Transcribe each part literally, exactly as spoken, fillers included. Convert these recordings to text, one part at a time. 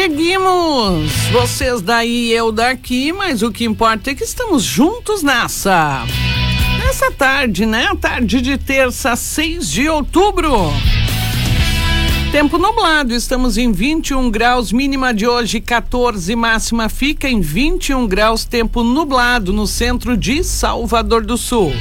Seguimos, vocês daí, eu daqui, mas o que importa é que estamos juntos nessa. Nessa tarde, né? Tarde de terça, seis de outubro. Tempo nublado, estamos em vinte e um graus, mínima de hoje quatorze, máxima fica em vinte e um graus, tempo nublado no centro de Salvador do Sul.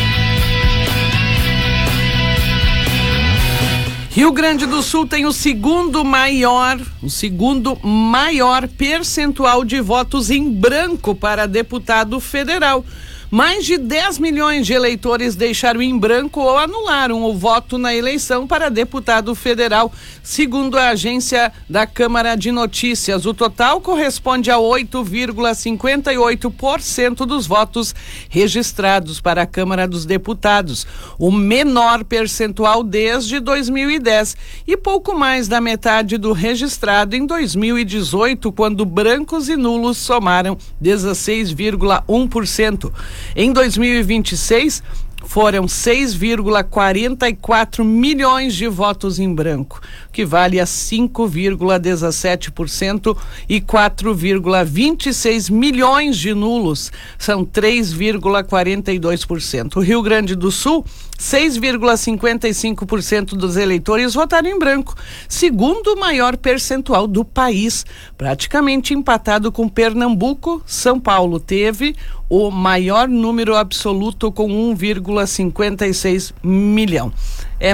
Rio Grande do Sul tem o segundo maior, o segundo maior percentual de votos em branco para deputado federal. Mais de dez milhões de eleitores deixaram em branco ou anularam o voto na eleição para deputado federal, segundo a agência da Câmara de Notícias. O total corresponde a oito vírgula cinquenta e oito por cento dos votos registrados para a Câmara dos Deputados, o menor percentual desde dois mil e dez e pouco mais da metade do registrado em dois mil e dezoito, quando brancos e nulos somaram dezesseis vírgula um por cento. Em dois mil e vinte e seis, foram seis vírgula quarenta e quatro milhões de votos em branco, que vale a cinco vírgula dezessete por cento, e quatro vírgula vinte e seis milhões de nulos, são três vírgula quarenta e dois por cento. O Rio Grande do Sul, seis vírgula cinquenta e cinco por cento dos eleitores votaram em branco, segundo maior percentual do país, praticamente empatado com Pernambuco. São Paulo teve o maior número absoluto com um vírgula cinquenta e seis milhão. É